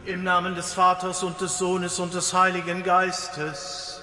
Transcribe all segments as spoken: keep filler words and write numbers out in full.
Im Namen des Vaters und des Sohnes und des Heiligen Geistes.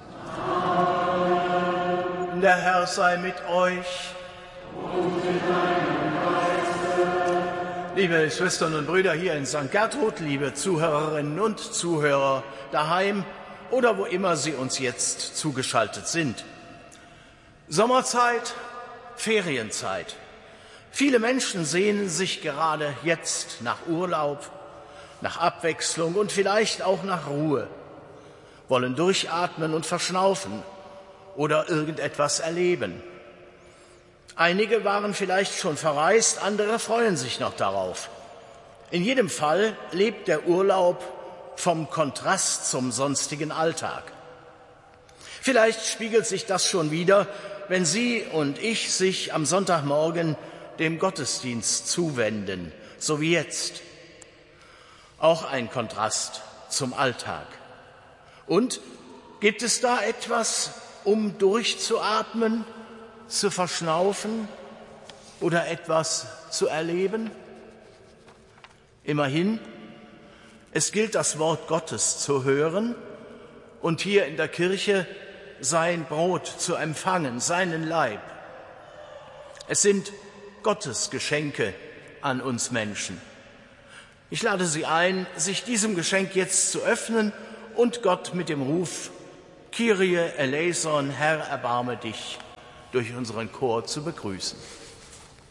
Amen. Der Herr sei mit euch. Und mit deinem Geiste. Liebe Schwestern und Brüder hier in Sankt Gertrud, liebe Zuhörerinnen und Zuhörer daheim oder wo immer Sie uns jetzt zugeschaltet sind. Sommerzeit, Ferienzeit. Viele Menschen sehnen sich gerade jetzt nach Urlaub, nach Abwechslung und vielleicht auch nach Ruhe, wollen durchatmen und verschnaufen oder irgendetwas erleben. Einige waren vielleicht schon verreist, andere freuen sich noch darauf. In jedem Fall lebt der Urlaub vom Kontrast zum sonstigen Alltag. Vielleicht spiegelt sich das schon wieder, wenn Sie und ich sich am Sonntagmorgen dem Gottesdienst zuwenden, so wie jetzt. Auch ein Kontrast zum Alltag. Und gibt es da etwas, um durchzuatmen, zu verschnaufen oder etwas zu erleben? Immerhin, es gilt das Wort Gottes zu hören und hier in der Kirche sein Brot zu empfangen, seinen Leib. Es sind Gottes Geschenke an uns Menschen. Ich lade Sie ein, sich diesem Geschenk jetzt zu öffnen und Gott mit dem Ruf Kyrie eleison, Herr, erbarme dich, durch unseren Chor zu begrüßen.